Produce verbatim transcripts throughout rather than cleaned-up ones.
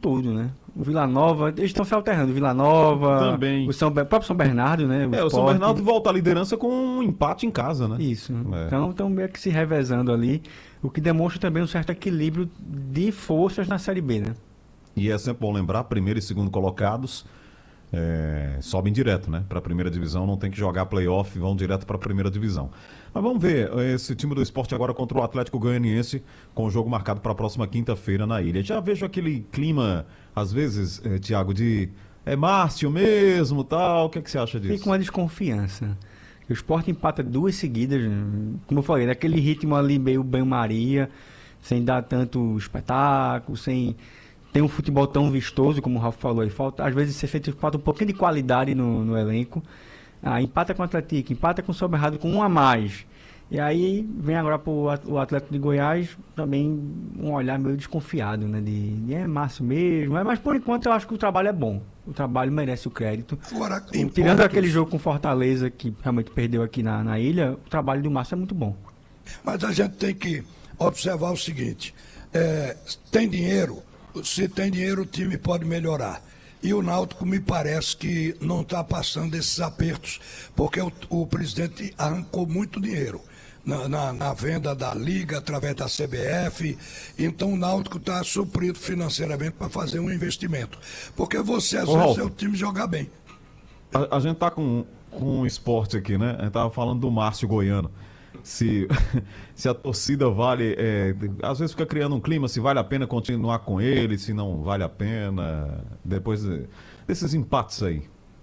todo, né? O Vila Nova, eles estão se alternando, o Vila Nova, Também. o, São, o próprio São Bernardo, né? O é, o São Sport. Bernardo volta à liderança com um empate em casa, né? Isso. É. Então estão meio que se revezando ali, o que demonstra também um certo equilíbrio de forças na Série B, né? E é sempre bom lembrar, primeiro e segundo colocados é, sobem direto, né? Para a primeira divisão, não tem que jogar playoff, vão direto para a primeira divisão. Mas vamos ver, esse time do Sport agora contra o Atlético Goianiense, com o jogo marcado para a próxima quinta-feira na Ilha. Já vejo aquele clima, às vezes, é, Thiago, de é Márcio mesmo, tal, o que, é que você acha disso? Fica uma desconfiança. O Sport empata duas seguidas, como eu falei, naquele ritmo ali meio banho-maria, sem dar tanto espetáculo, sem ter um futebol tão vistoso, como o Ralf falou aí. Falta, às vezes, ser feito, falta um pouquinho de qualidade no, no elenco. Ah, empata com o Atlético, empata com o São Bernardo com um a mais. E aí vem agora para o Atlético de Goiás também um olhar meio desconfiado, né? De, de é Márcio mesmo, mas por enquanto eu acho que o trabalho é bom. O trabalho merece o crédito. Agora, o, tirando aquele jogo com Fortaleza, que realmente perdeu aqui na, na ilha, o trabalho do Márcio é muito bom. Mas a gente tem que observar o seguinte, é, tem dinheiro, se tem dinheiro o time pode melhorar. E o Náutico me parece que não está passando esses apertos, porque o, o presidente arrancou muito dinheiro na, na, na venda da Liga, através da C B F. Então o Náutico está suprido financeiramente para fazer um investimento. Porque você, às Ô, vezes, Ralf, é o time jogar bem. A, a gente tá com, com um esporte aqui, né? A gente tava falando do Márcio Goiano. Se, se a torcida vale... É, às vezes fica criando um clima, se vale a pena continuar com ele, se não vale a pena, depois desses empates aí.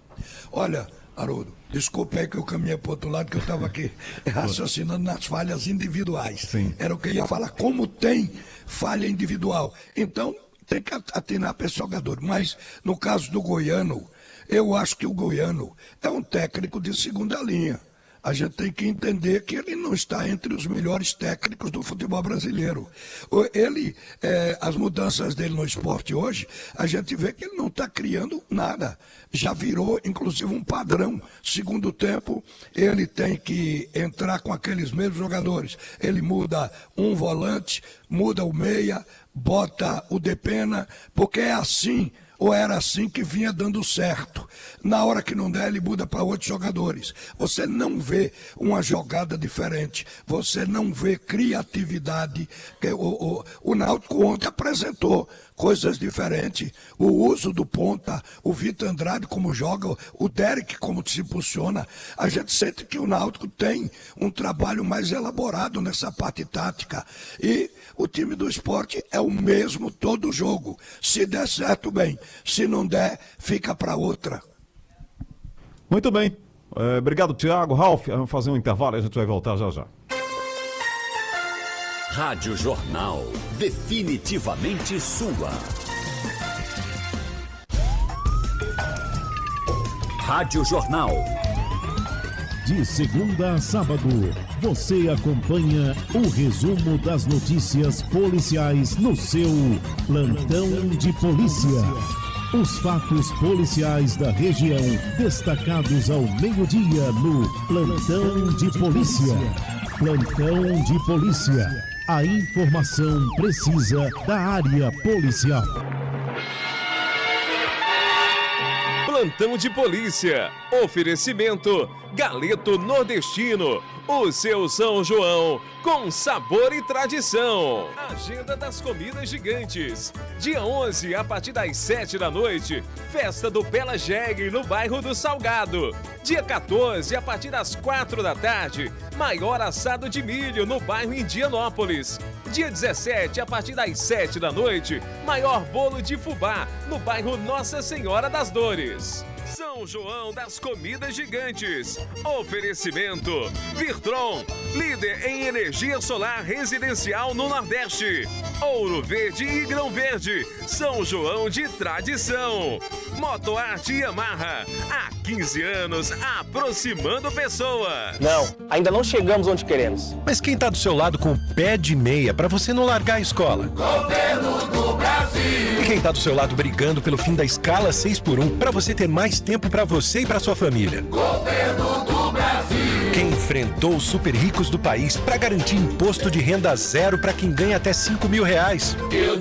Olha, Haroldo, desculpe aí que eu caminhei para o outro lado, que eu estava aqui raciocinando nas falhas individuais. Sim. Era o que eu ia falar, como tem falha individual. Então, tem que atinar para esse jogador. Mas, no caso do Goiano, eu acho que o Goiano é um técnico de segunda linha. A gente tem que entender que ele não está entre os melhores técnicos do futebol brasileiro. Ele, é, as mudanças dele no esporte hoje, a gente vê que ele não está criando nada. Já virou, inclusive, um padrão. Segundo tempo, ele tem que entrar com aqueles mesmos jogadores. Ele muda um volante, muda o meia, bota o Depena, porque é assim... ou era assim que vinha dando certo. Na hora que não der, ele muda para outros jogadores. Você não vê uma jogada diferente, você não vê criatividade. O, o, o Náutico ontem apresentou coisas diferentes. O uso do ponta, o Vitor Andrade como joga, o Derek como se posiciona. A gente sente que o Náutico tem um trabalho mais elaborado nessa parte tática. E o time do Sport é o mesmo todo jogo. Se der certo, bem. Se não der, fica para outra. Muito bem. É, obrigado, Thiago. Ralf, vamos fazer um intervalo e a gente vai voltar já já. Rádio Jornal. Definitivamente sua. Rádio Jornal. De segunda a sábado, você acompanha o resumo das notícias policiais no seu Plantão de Polícia. Os fatos policiais da região, destacados ao meio-dia no Plantão de Polícia. Plantão de Polícia. A informação precisa da área policial. Plantão de Polícia. Oferecimento Galeto Nordestino. O seu São João com sabor e tradição. Agenda das Comidas Gigantes. Dia onze, a partir das sete da noite, festa do Bela Jegue no bairro do Salgado. Dia quatorze, a partir das quatro da tarde, maior assado de milho no bairro Indianópolis. Dia dezessete, a partir das sete da noite, maior bolo de fubá no bairro Nossa Senhora das Dores. São João das Comidas Gigantes. Oferecimento Virtron, líder em energia solar residencial no Nordeste. Ouro Verde e Grão Verde, São João de tradição. Motoarte Yamaha, há quinze anos aproximando pessoas. Não, ainda não chegamos onde queremos. Mas quem tá do seu lado com o pé de meia pra você não largar a escola? Governo do Brasil. E quem tá do seu lado brigando pelo fim da escala seis por um pra você ter mais tempo pra você e pra sua família? Governo do Brasil. Quem enfrentou os super ricos do país pra garantir imposto de renda zero pra quem ganha até cinco mil reais? Eu